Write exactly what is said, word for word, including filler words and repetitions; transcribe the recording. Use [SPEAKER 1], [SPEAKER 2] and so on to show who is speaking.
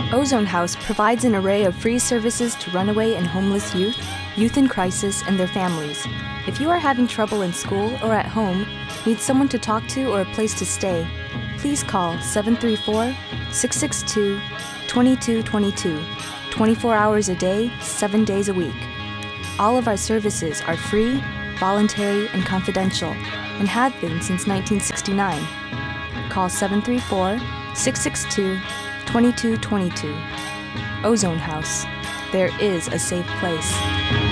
[SPEAKER 1] Ozone House provides an array of free services to runaway and homeless youth, youth in crisis, and their families. If you are having trouble in school or at home, need someone to talk to or a place to stay, please call seven three four, six six two, two two two two, twenty-four hours a day, seven days a week. All of our services are free, voluntary, and confidential, and have been since nineteen sixty-nine. Call seven three four, six six two, two two two two. Ozone House. There is a safe place.